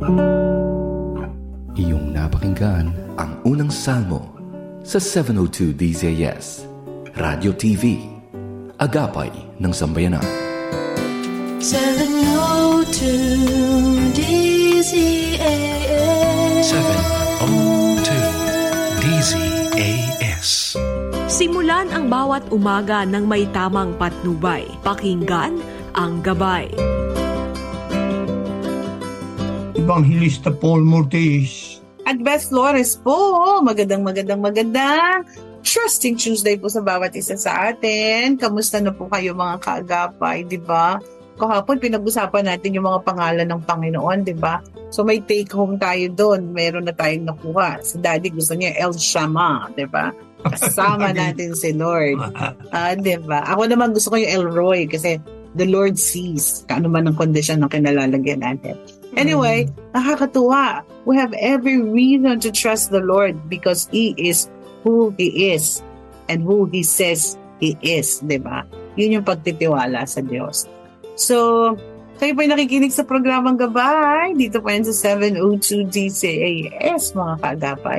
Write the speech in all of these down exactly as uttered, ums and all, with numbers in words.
Iyong napakinggan ang unang salmo sa seven oh two D Z S Radio T V, Agapay ng Sambayanan. seven oh two D Z S seven oh two D Z S. Simulan ang bawat umaga ng may tamang patnubay. Pakinggan ang gabay. Evangelista Paul Mortis at Beth Flores po. Magandang magandang magandang Trusting Tuesday po sa bawat isa sa atin. Kamusta na po kayo mga kaagapay, di ba? Kahapon pinag-usapan natin yung mga pangalan ng Panginoon, di ba? So may take home tayo doon. Meron na tayong nakuha. Si Daddy gusto niya El Shammah, di ba? Kasama natin si Lord. Uh, di ba? Ako naman gusto ko yung El Roy kasi the Lord sees kaano man ang kondisyon ng kinalalagyan natin. Anyway, nakakatuwa. We have every reason to trust the Lord because He is who He is and who He says He is, di ba? Yun yung pagtitiwala sa Diyos. So, kayo po yung nakikinig sa programang Gabay. Dito po yan sa seven oh two D Z S, mga kaagapay.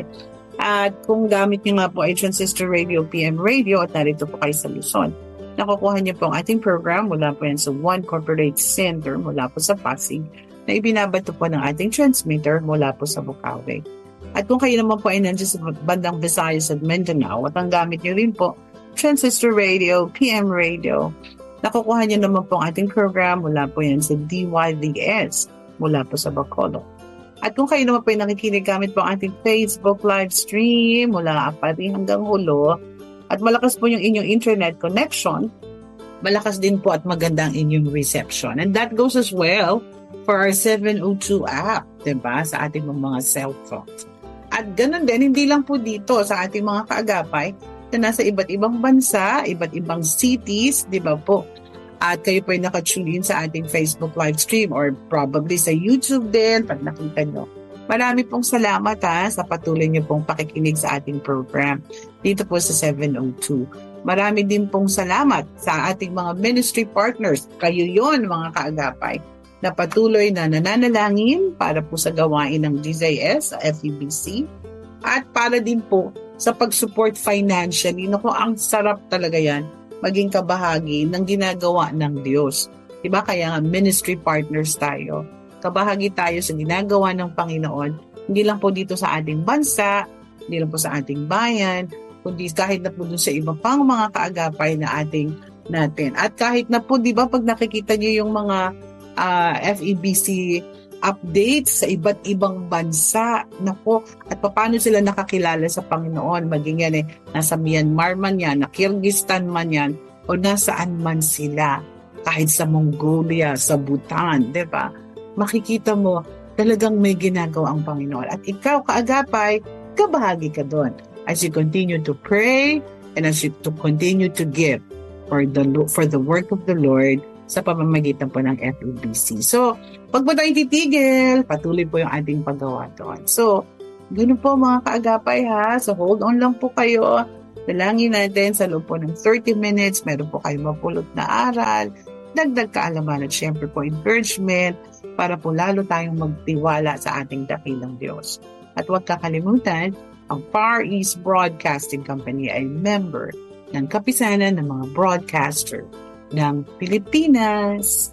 At kung gamit nyo nga po ay Transistor Radio, P M Radio, at narito po kayo sa Luzon, nakukuha niyo po ang ating program mula po yan sa One Corporate Center, mula po sa Pasig, na ibinabato po ng ating transmitter mula po sa Bukawi. At kung kayo naman po ay nandiyan sa bandang Visayas at Mindanao, at ang gamit nyo rin po, Transistor Radio, P M Radio, nakukuha niyo naman po ang ating program mula po yan sa D Y D S, mula po sa Bacolod. At kung kayo naman po ay nakikinig gamit po ang ating Facebook live stream mula Apari hanggang Hulo, at malakas po yung inyong internet connection, malakas din po at maganda ang inyong reception. And that goes as well for our seven oh two app, diba? Sa ating mga cellphones. At ganun din, hindi lang po dito sa ating mga kaagapay na nasa iba't ibang bansa, iba't ibang cities, di ba po? At kayo po ay nakatune in sa ating Facebook live stream or probably sa YouTube din pag nakita nyo. Marami pong salamat ha sa patuloy nyo pong pakikinig sa ating program dito po sa seven oh two. Marami din pong salamat sa ating mga ministry partners. Kayo yon mga kaagapay na patuloy na nananalangin para po sa gawain ng D Z S, F E B C, at para din po sa pag-support financially. Naku, ang sarap talaga yan, maging kabahagi ng ginagawa ng Diyos. Diba? Kaya nga ministry partners tayo. Kabahagi tayo sa ginagawa ng Panginoon, hindi lang po dito sa ating bansa, hindi lang po sa ating bayan, kundi kahit na po dun sa iba pang mga kaagapay na ating natin. At kahit na po, di ba, pag nakikita niyo yung mga uh, F E B C updates sa iba't ibang bansa, nako, at paano sila nakakilala sa Panginoon, maging yan eh, nasa Myanmar man yan, na Kyrgyzstan man yan, o nasaan man sila, kahit sa Mongolia, sa Bhutan, di ba? Makikita mo, talagang may ginagawa ang Panginoon. At ikaw, kaagapay, kabahagi ka doon. As you continue to pray, and as you to continue to give for the, for the work of the Lord, sa pamamagitan po ng F E B C. So, pag po tayo titigil, patuloy po yung ating paggawa doon. So, ganoon po mga kaagapay ha. So, hold on lang po kayo. Dalangin natin sa loob po ng thirty minutes. Meron po kayo mapulot na aral, dagdag kaalaman at syempre po encouragement para po lalo tayong magtiwala sa ating dakilang Diyos. At huwag kakalimutan, ang Far East Broadcasting Company ay member ng kapisanan ng mga broadcaster ng Pilipinas.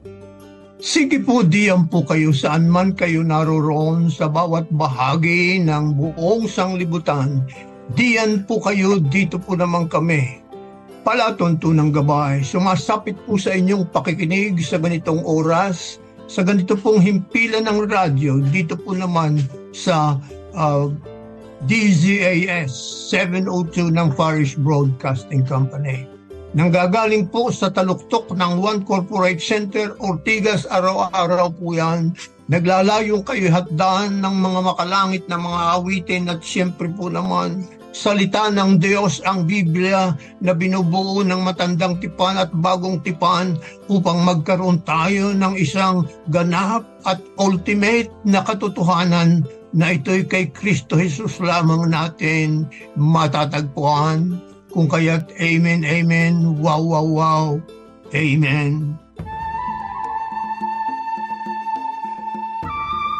Sige po, diyan po kayo saan man kayo naroroon sa bawat bahagi ng buong sanglibutan. Diyan po kayo, dito po naman kami. Palatuntunang Gabay, sumasapit po sa inyong pakikinig sa ganitong oras, sa ganito pong himpilan ng radyo, dito po naman sa uh, D Z A S seven oh two ng Far East Broadcasting Company. Nanggagaling po sa taluktok ng One Corporate Center, Ortigas, araw-araw po yan. Naglalayong kayo hatdaan ng mga makalangit na mga awitin at siyempre po naman, salita ng Diyos ang Biblia na binubuo ng matandang tipan at bagong tipan upang magkaroon tayo ng isang ganap at ultimate na katotohanan na ito'y kay Kristo Jesus lamang natin matatagpuan. Kung kaya't amen, amen, wow, wow, wow, amen.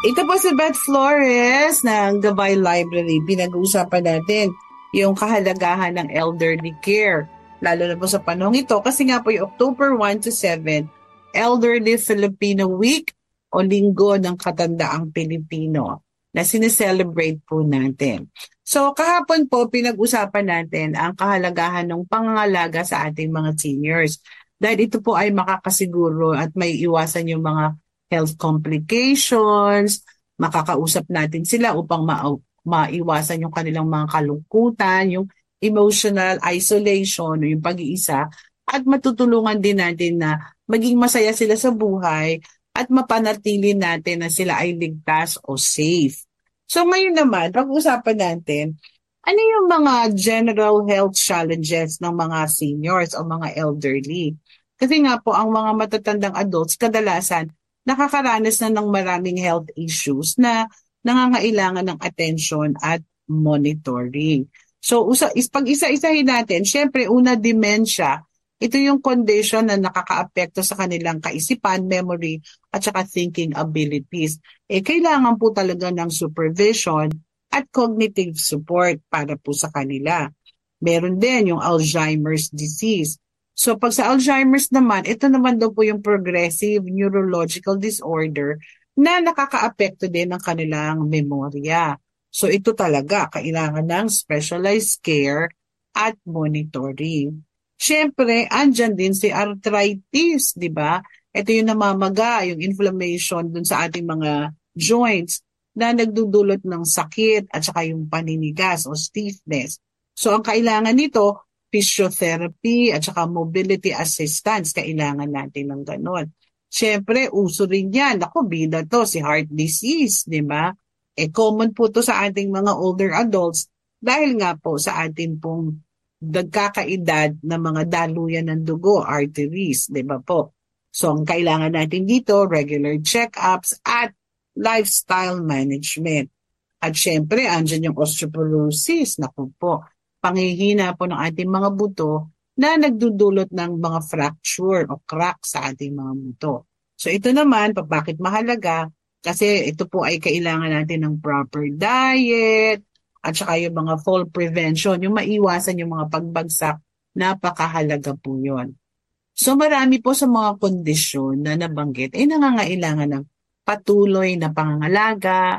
Ito po si Beth Flores ng Gabay Library. Pinag-uusapan natin yung kahalagahan ng elderly care. Lalo na po sa panahon ito kasi nga po yung October one to seven, Elderly Filipino Week o Linggo ng Katandaang Pilipino na sineselebrate po natin. So kahapon po pinag-usapan natin ang kahalagahan ng pangangalaga sa ating mga seniors. Dahil ito po ay makakasiguro at may iwasan yung mga health complications, makakausap natin sila upang ma- maiwasan yung kanilang mga kalungkutan, yung emotional isolation, yung pag-iisa, at matutulungan din natin na maging masaya sila sa buhay at mapanatili natin na sila ay ligtas o safe. So ngayon naman, pag-usapan natin, ano yung mga general health challenges ng mga seniors o mga elderly? Kasi nga po, ang mga matatandang adults, kadalasan, nakakaranas na ng maraming health issues na nangangailangan ng attention at monitoring. So, usa, is, pag isa-isahin natin, syempre, una, dementia. Ito yung condition na nakakaapekto sa kanilang kaisipan, memory, at saka thinking abilities. Eh, kailangan po talaga ng supervision at cognitive support para po sa kanila. Meron din yung Alzheimer's disease. So pag sa Alzheimer's naman, ito naman daw po yung progressive neurological disorder na nakakaapekto din ng kanilang memorya. So ito talaga, kailangan ng specialized care at monitoring. Siyempre, andyan din si arthritis, di ba? Ito yung namamaga, yung inflammation dun sa ating mga joints na nagdudulot ng sakit at saka yung paninigas o stiffness. So ang kailangan nito, physiotherapy at saka mobility assistance, kailangan natin ng ganon. Siyempre, uso rin yan. Ako, bida to, si heart disease, di ba? Eh, common po to sa ating mga older adults dahil nga po sa ating pong nagkakaedad na mga daluyan ng dugo, arteries, di ba po? So, ang kailangan natin dito, regular check-ups at lifestyle management. At siyempre, andyan yung osteoporosis, naku po, panghihina po ng ating mga buto na nagdudulot ng mga fracture o crack sa ating mga buto. So ito naman, bakit mahalaga? Kasi ito po ay kailangan natin ng proper diet at saka yung mga fall prevention, yung maiwasan yung mga pagbagsak, napakahalaga po yun. So marami po sa mga kondisyon na nabanggit ay nangangailangan ng patuloy na pangangalaga,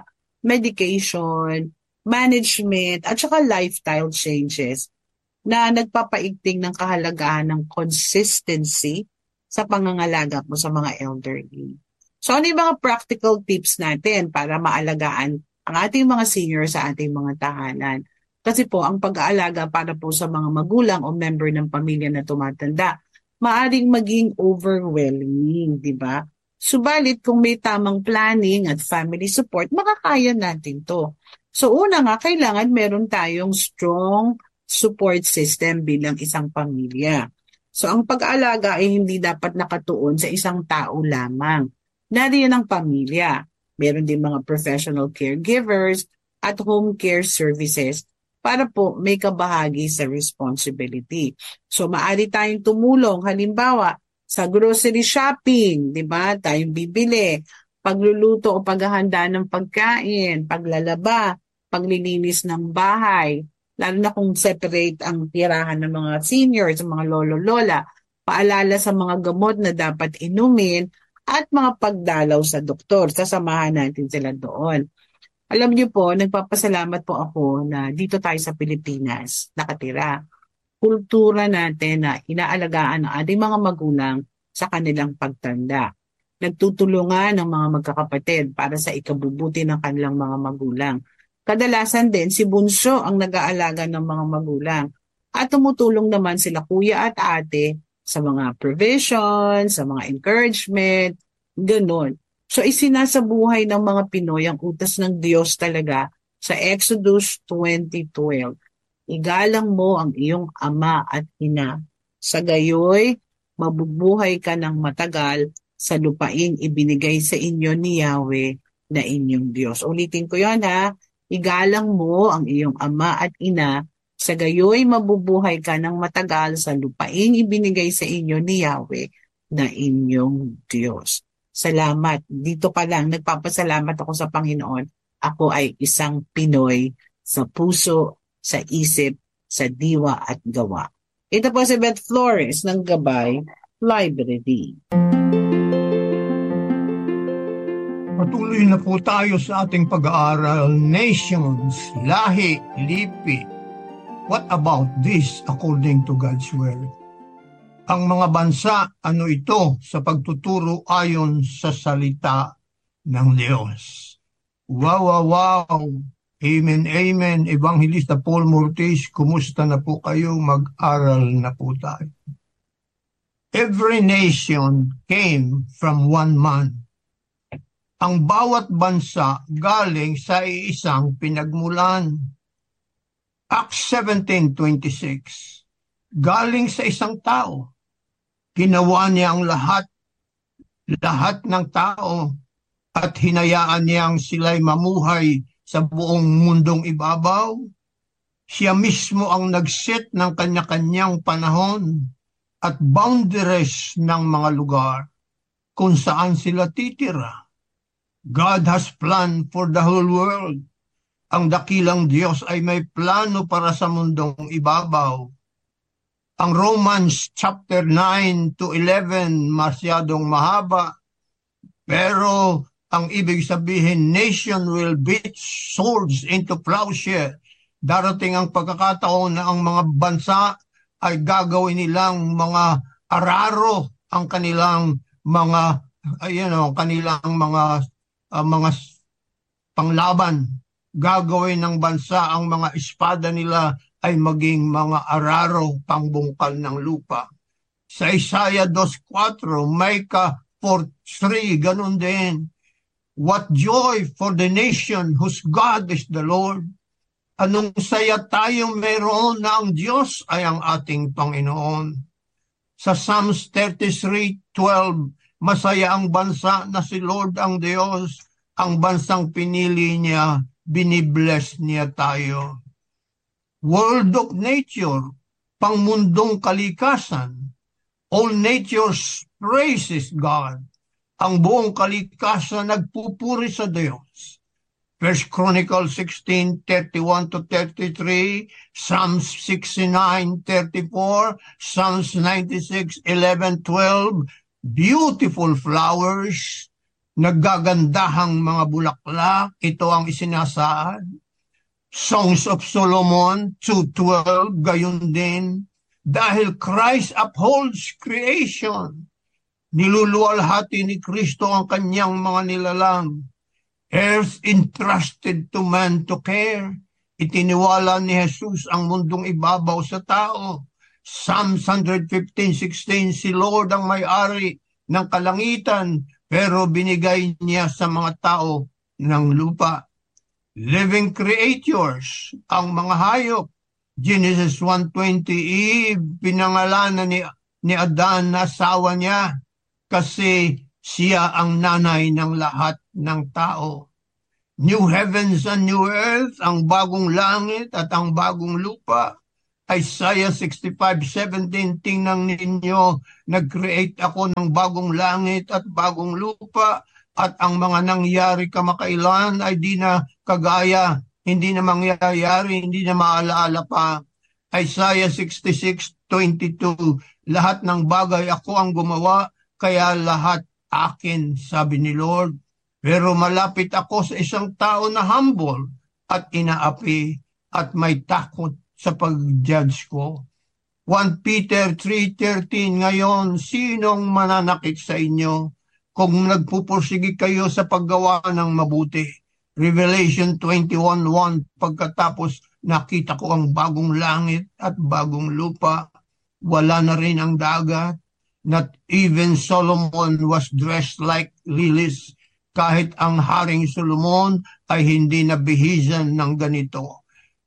medication, management, at saka lifestyle changes na nagpapaigting ng kahalagahan ng consistency sa pangangalaga po sa mga elderly. So ano yung mga practical tips natin para maalagaan ang ating mga senior sa ating mga tahanan? Kasi po ang pag-aalaga para po sa mga magulang o member ng pamilya na tumatanda, maaring maging overwhelming, di ba? Subalit kung may tamang planning at family support, makakaya natin to. So una nga, kailangan meron tayong strong support system bilang isang pamilya. So ang pag-aalaga ay hindi dapat nakatuon sa isang tao lamang. Nariyan ang pamilya. Meron din mga professional caregivers at home care services para po may kabahagi sa responsibility. So maaari tayong tumulong, halimbawa sa grocery shopping, di ba? Tayong bibili, pagluluto o paghahanda ng pagkain, paglalaba, paglilinis ng bahay, lalo na kung separate ang tirahan ng mga seniors, mga lolo-lola, paalala sa mga gamot na dapat inumin, at mga pagdalaw sa doktor. Sasamahan natin sila doon. Alam niyo po, nagpapasalamat po ako na dito tayo sa Pilipinas nakatira. Kultura natin na inaalagaan ng ating mga magulang sa kanilang pagtanda. Nagtutulungan ng mga magkakapatid para sa ikabubuti ng kanilang mga magulang. Kadalasan din, si bunso ang nag-aalaga ng mga magulang at tumutulong naman sila kuya at ate sa mga provision, sa mga encouragement, gano'n. So isinasabuhay ng mga Pinoy ang utos ng Diyos talaga sa Exodus twenty twelve. Igalang mo ang iyong ama at ina. Sa gayoy, mabubuhay ka ng matagal sa lupaing ibinigay sa inyo ni Yahweh na inyong Diyos. Ulitin ko yan ha. Igalang mo ang iyong ama at ina. Sa gayoy, mabubuhay ka ng matagal sa lupaing ibinigay sa inyo ni Yahweh na inyong Diyos. Salamat. Dito pa lang, nagpapasalamat ako sa Panginoon. Ako ay isang Pinoy sa puso, sa isip, sa diwa at gawa. Ito po si Beth Flores ng Gabay Library. Patuloy na po tayo sa ating pag-aaral, nations, lahi, lipi. What about this according to God's Word? Ang mga bansa, ano ito sa pagtuturo ayon sa salita ng Diyos? Wow, wow, wow! Amen, amen. Evangelista Paul Mortis, kumusta na po kayo? Mag-aral na po tayo. Every nation came from one man. Ang bawat bansa galing sa isang pinagmulan. Acts seventeen twenty-six. Galing sa isang tao. Ginawa niya ang lahat, lahat ng tao at hinayaan niyang sila'y mamuhay sa buong mundong ibabaw. Siya mismo ang nag-set ng kanya-kanyang panahon at boundaries ng mga lugar kung saan sila titira. God has planned for the whole world. Ang dakilang Diyos ay may plano para sa mundong ibabaw. Ang Romans chapter nine to eleven masyadong mahaba, pero ang ibig sabihin, nation will beat swords into plowshare. Darating ang pagkakataon na ang mga bansa ay gagawin nilang mga araro ang kanilang mga, you know, kanilang mga uh, mga panglaban. Gagawin ng bansa ang mga espada nila ay maging mga araro pangbungkal ng lupa. Sa Isaiah two four, Micah four three, ganun din. What joy for the nation whose God is the Lord. Anong saya tayong meron na ang Diyos ay ang ating Panginoon. Sa Psalms thirty-three twelve, masaya ang bansa na si Lord ang Diyos, ang bansang pinili niya, binibless niya tayo. World of nature, pangmundong kalikasan, all nature praises God. Ang buong kalikasan nagpupuri sa Diyos. First Chronicles sixteen thirty-one to thirty-three, Psalms sixty-nine thirty-four, Psalms ninety-six eleven twelve, beautiful flowers, naggagandahang mga bulaklak, ito ang isinasaad. Songs of Solomon two twelve, gayon din, dahil Christ upholds creation. Niluluwalhati ni Kristo ang kanyang mga nilalang. Earth entrusted to man to care. Itiniwala ni Jesus ang mundong ibabaw sa tao. Psalms one fifteen sixteen, si Lord ang may-ari ng kalangitan, pero binigay niya sa mga tao ng lupa. Living creatures, ang mga hayop. Genesis one twenty, Eve, pinangalanan ni, ni Adan na asawa niya kasi siya ang nanay ng lahat ng tao. New heavens and new earth, ang bagong langit at ang bagong lupa. Isaiah sixty-five seventeen, tingnan ninyo, nag-create ako ng bagong langit at bagong lupa, at ang mga nangyari kamakailan ay di na kagaya, hindi na mangyayari, hindi na maalaala pa. Isaiah sixty-six twenty-two, lahat ng bagay ako ang gumawa, kaya lahat akin, sabi ni Lord. Pero malapit ako sa isang tao na humble at inaapi at may takot sa pag-judge ko. First Peter three thirteen, ngayon, sinong mananakit sa inyo kung nagpupursige kayo sa paggawa ng mabuti? Revelation twenty-one one, pagkatapos nakita ko ang bagong langit at bagong lupa, wala na rin ang dagat. Not even Solomon was dressed like lilies. Kahit ang Haring Solomon ay hindi nabihisan ng ganito.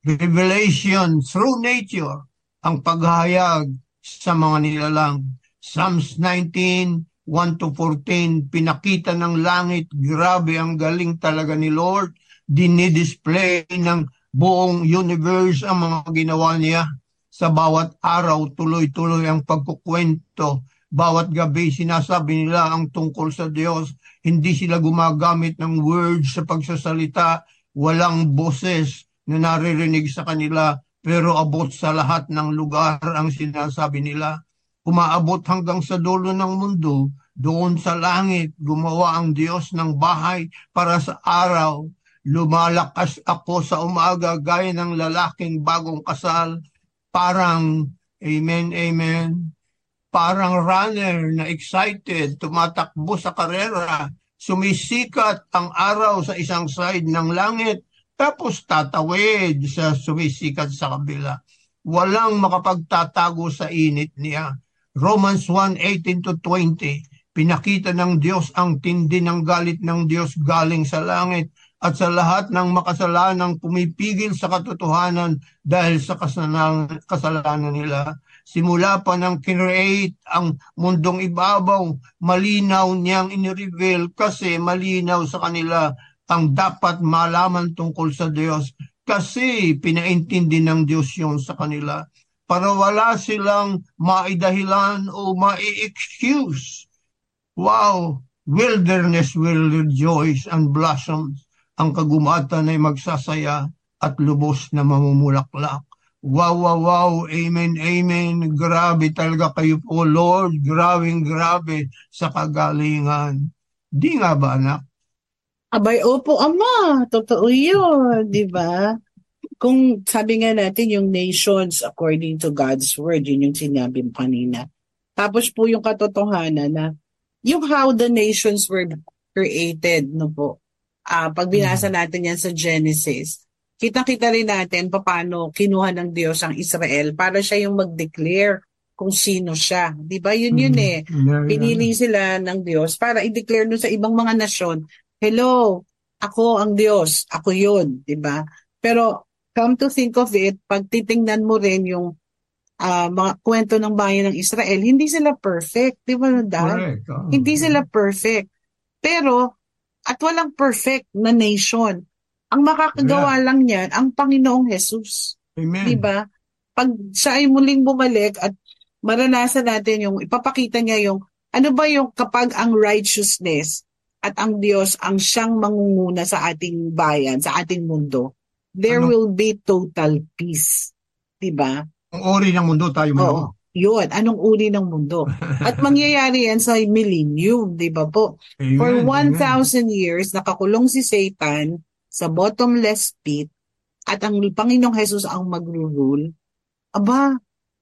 Revelation through nature, ang paghahayag sa mga nilalang. Psalms nineteen one to fourteen, pinakita ng langit, grabe ang galing talaga ni Lord. Dinidisplay ng buong universe ang mga ginawa niya. Sa bawat araw, tuloy-tuloy ang pagkukwento Bawat gabi sinasabi nila ang tungkol sa Diyos. Hindi sila gumagamit ng words sa pagsasalita. Walang boses na naririnig sa kanila, pero abot sa lahat ng lugar ang sinasabi nila. Umaabot hanggang sa dulo ng mundo. Doon sa langit, gumawa ang Diyos ng bahay para sa araw. Lumalakas ako sa umaga gaya ng lalaking bagong kasal. Parang, amen, amen, parang runner na excited, tumatakbo sa karera. Sumisikat ang araw sa isang side ng langit, tapos tatawid sa sumisikat sa kabila. Walang makapagtatago sa init niya. Romans one eighteen to twenty, pinakita ng Diyos ang tindi ng galit ng Diyos galing sa langit at sa lahat ng makasalanang pumipigil sa katotohanan dahil sa kasalanan, kasalanan nila. Simula pa nang kinreate ang mundong ibabaw, malinaw niyang inireveal kasi malinaw sa kanila ang dapat malaman tungkol sa Diyos kasi pinaintindi ng Diyos yun sa kanila para wala silang maidahilan o mai-excuse. Wow! Wilderness will rejoice and blossom. Ang kagumatan ay magsasaya at lubos na mamumulaklak. Wow, wow, wow. Amen, amen. Grabe talaga kayo po, Lord. Grabing grabe sa kagalingan. Di nga ba, anak? Abay, opo, Ama. Totoo yun, di ba? Kung sabi nga natin yung nations according to God's word, yun yung sinabi mo kanina. Tapos po yung katotohanan na yung how the nations were created, no po. Uh, pag binasa natin yan sa Genesis, kita-kita rin natin paano kinuha ng Diyos ang Israel para siya yung mag-declare kung sino siya. Di ba? Yun yun eh. Pinili sila ng Diyos para i-declare nun sa ibang mga nasyon, hello, ako ang Diyos, ako yun. Di ba? Pero come to think of it, pag titingnan mo rin yung uh, mga kwento ng bayan ng Israel, hindi sila perfect. Di ba, Dad? Oh, hindi okay. Sila perfect. Pero, at walang perfect na nation. Ang makakagawa yeah. lang niyan, ang Panginoong Jesus. Amen. Diba? Pag siya ay muling bumalik at maranasan natin yung, ipapakita niya yung, ano ba yung kapag ang righteousness at ang Diyos ang siyang mangunguna sa ating bayan, sa ating mundo, there ano? Will be total peace. Diba? Ang uri ng mundo tayo mo. Oo. Yun, anong uri ng mundo. At mangyayari yan sa millennium, di ba po? Amen, For one thousand years, nakakulong si Satan sa bottomless pit at ang Panginoong Jesus ang magro-rule. Aba,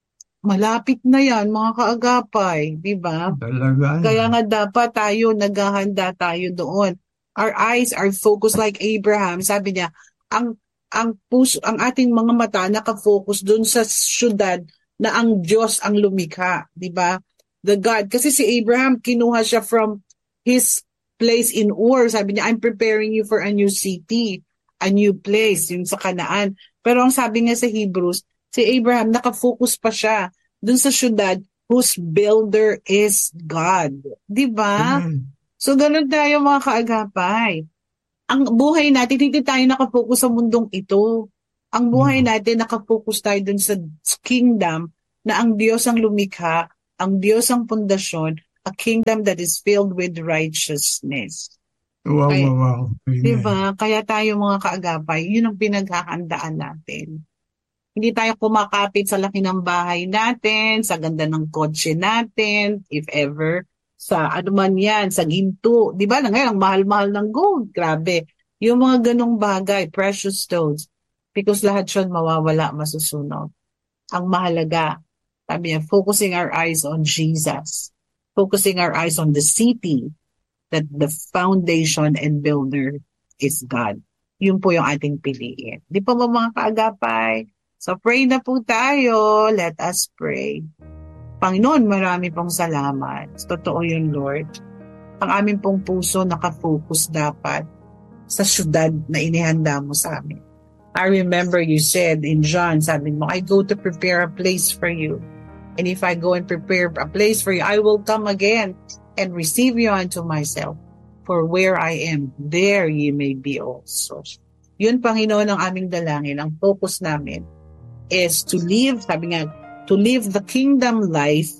malapit na yan, mga kaagapay, di ba? Talaga. Kaya nga dapat tayo, naghahanda tayo doon. Our eyes are focused like Abraham. Sabi niya, ang ang puso, ang ating mga mata nakafocus doon sa syudad na ang Diyos ang lumikha, di ba? The God. Kasi si Abraham, kinuha siya from his place in Ur. Sabi niya, I'm preparing you for a new city, a new place, yung sa Kanaan. Pero ang sabi nga sa Hebrews, si Abraham, nakafocus pa siya dun sa syudad whose builder is God. Di ba? Mm-hmm. So, ganun tayo mga kaagapay. Ang buhay natin, hindi tayo nakafocus sa mundong ito. Ang buhay natin, nakafocus tayo dun sa kingdom na ang Diyos ang lumikha, ang Diyos ang pundasyon, a kingdom that is filled with righteousness. Wow, Kaya, wow, wow. Diba? Kaya tayo mga kaagapay, yun ang pinaghahandaan natin. Hindi tayo kumakapit sa laki ng bahay natin, sa ganda ng kotse natin, if ever, sa ano man yan, sa ginto. Diba? Ngayon, ang mahal-mahal ng gold. Grabe. Yung mga ganong bagay, precious stones, because lahat yun mawawala, masusunog. Ang mahalaga, sabi niya, focusing our eyes on Jesus. Focusing our eyes on the city that the foundation and builder is God. Yun po yung ating piliin. Di pa ba mga kaagapay? So pray na po tayo. Let us pray. Panginoon, marami pong salamat. Totoo yun, Lord. Ang aming pong puso nakafocus dapat sa syudad na inihanda mo sa amin. I remember you said in John, sabi mo, I go to prepare a place for you. And if I go and prepare a place for you, I will come again and receive you unto myself. For where I am, there you may be also. Yun, Panginoon, ang aming dalangin. Ang focus namin is to live, sabi nga, to live the kingdom life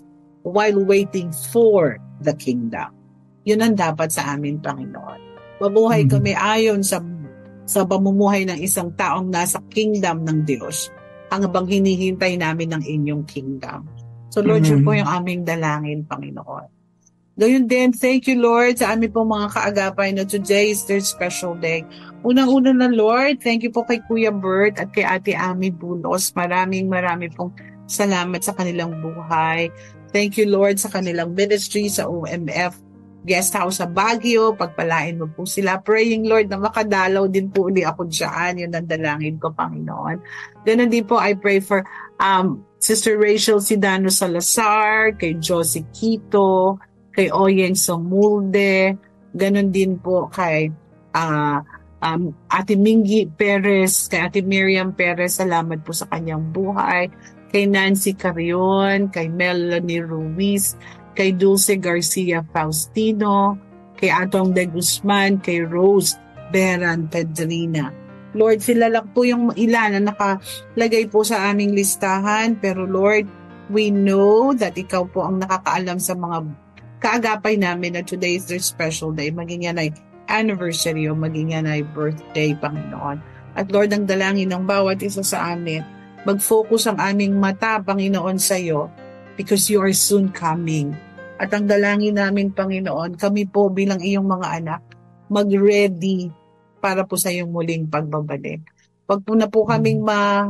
while waiting for the kingdom. Yun ang dapat sa amin, Panginoon. Mabuhay kami ayon sa sa pamumuhay ng isang taong nasa kingdom ng Diyos hanggang hinihintay namin ng inyong kingdom. So Lord, mm-hmm. yun po yung aming dalangin, Panginoon. Gayun din, thank you Lord sa aming pong mga kaagapay na today is their special day. Unang-una na Lord, thank you po kay Kuya Bert at kay Ate Ami Bulos. Maraming maraming pong salamat sa kanilang buhay. Thank you Lord sa kanilang ministry sa O M F Guest House sa Baguio. Pagpalain mo po sila. Praying Lord na makadalaw din po uli ako dyan. Yun ang dalangin ko, Panginoon. Ganun din po, I pray for um, Sister Rachel Sidano Salazar, kay Josie Quito, kay Oyeng Somulde, ganun din po kay uh, um, Ate Mingy Perez, kay Ate Miriam Perez, salamat po sa kanyang buhay, kay Nancy Carrion, kay Melanie Ruiz, kay Dulce Garcia Faustino, kay Atong de Guzman, kay Rose Beran Pedrina. Lord, sila lang po yung ilan na nakalagay po sa aming listahan, pero Lord, we know that ikaw po ang nakakaalam sa mga kaagapay namin na today is their special day. Maging yan ay anniversary o maging yan ay birthday, Panginoon. At Lord, ang dalangin ng bawat isa sa amin, mag-focus ang aming mata, Panginoon, sa iyo because you are soon coming. At ang dalangin namin, Panginoon, kami po bilang iyong mga anak, mag-ready para po sa iyong muling pagbabalik. Pag po na po kaming ma,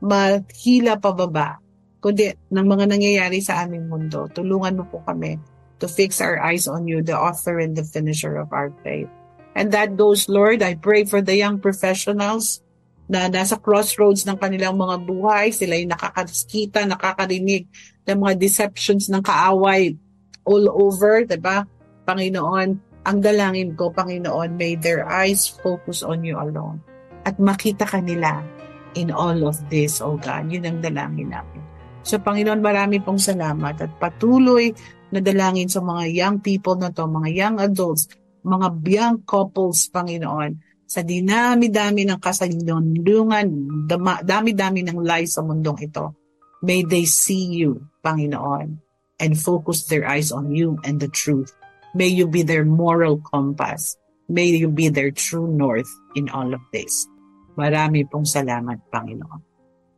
mahila pababa, kundi ng mga nangyayari sa aming mundo, tulungan mo po kami to fix our eyes on you, the author and the finisher of our faith. And that goes, Lord, I pray for the young professionals na nasa crossroads ng kanilang mga buhay. Sila ay nakakakita, nakakarinig ng mga deceptions ng kaaway all over, diba? Panginoon, ang dalangin ko, Panginoon, may their eyes focus on you alone. At makita kanila in all of this, oh God. Yun ang dalangin namin. So, Panginoon, marami pong salamat at patuloy na dalangin sa mga young people na to, mga young adults, mga young couples, Panginoon, sa dinami-dami ng kasalunungan, dami-dami ng lies sa mundong ito. May they see you, Panginoon, and focus their eyes on you and the truth. May you be their moral compass. May you be their true north in all of this. Marami pong salamat, Panginoon.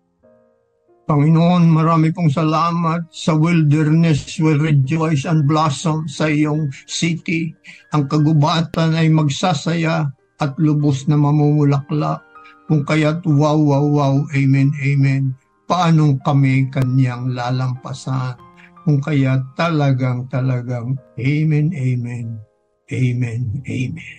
Panginoon, marami pong salamat. Sa wilderness will rejoice and blossom sa iyong city. Ang kagubatan ay magsasaya at lubos na mamumulaklak. Kung kaya't wow, wow, wow, amen, amen. Paanong kami kanyang lalampasan? Kung kaya't talagang, talagang, amen, amen, amen, amen.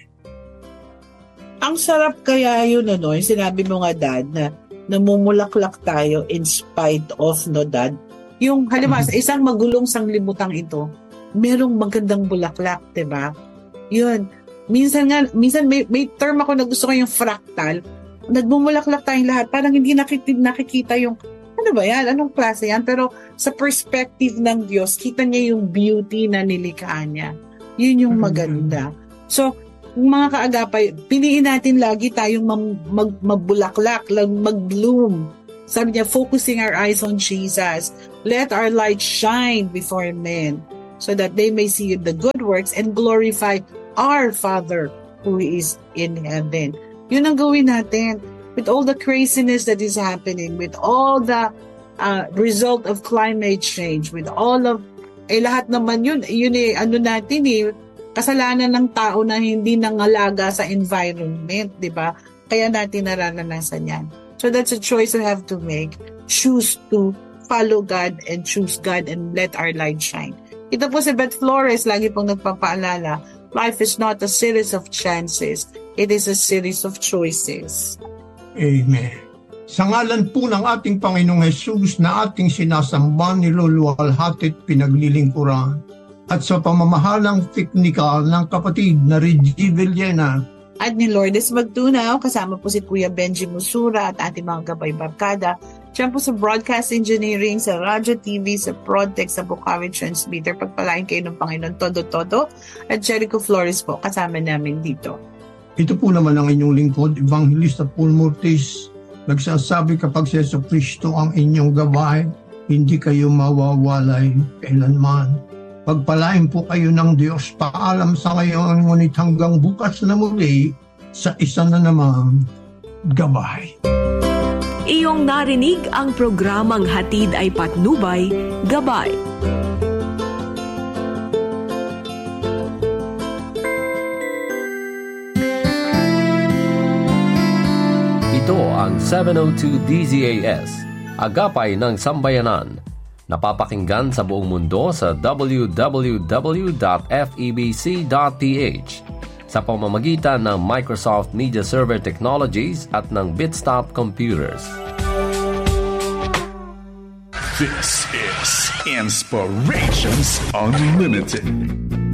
Ang sarap kaya yun, ano, yung sinabi mo nga, Dad, na namumulaklak tayo in spite of, no Dad? Yung halimbawa sa isang magulong sanglibutang ito, merong magandang bulaklak, 'di ba? Yun. Minsan nga, minsan may, may term ako na gusto ko yung fractal. Nagmumulaklak tayong lahat, parang hindi nakikita, nakikita yung ano ba yan? Anong klase yan? Pero sa perspective ng Diyos, kita niya yung beauty na nilikha niya. Yun yung maganda. So, mga kaagapay, piliin natin lagi tayong mag, mag, magbulaklak, mag-bloom. Sabi niya, focusing our eyes on Jesus. Let our light shine before men so that they may see the good works and glorify our Father who is in heaven. Yun ang gawin natin. With all the craziness that is happening, with all the uh, result of climate change, with all of, eh lahat naman yun, yun eh, ano natin eh, kasalanan ng tao na hindi nangalaga sa environment, di ba? Kaya natin nararanasan yan. So that's a choice we have to make. Choose to follow God and choose God and let our light shine. Ito po si Beth Flores, lagi pong nagpapaalala, life is not a series of chances. It is a series of choices. Amen. Sa ngalan po ng ating Panginoong Hesus na ating sinasamba, niluluwalhati at pinaglilingkuran, at sa pamamahalang teknikal ng kapatid na Reggie Villena at ni Lourdes Magtunaw, kasama po si Kuya Benji Musura at ating mga gabay barkada diyan po sa broadcast engineering, sa Radyo T V, sa Prodtech, sa Bukawi Transmitter. Pagpalain kayo ng Panginoon Todo-Todo at Jericho Flores po kasama namin dito. Ito po naman ang inyong lingkod, Evangelista Paul Mortis, nagsasabi kapag si Jesu Cristo ang inyong gabay, hindi kayo mawawalay kailanman. Pagpalain po kayo ng Diyos. Paalam sa ngayon, ngunit hanggang bukas na muli sa isa na namang gabay. Iyong narinig ang programang Hatid ay Patnubay, Gabay. Ito ang seven oh two D Z A S, Agapay ng Sambayanan. Napapakinggan sa buong mundo sa w w w dot f e b c dot p h sa pamamagitan ng Microsoft Media Server Technologies at ng Bitstop Computers. This is Inspirations Unlimited.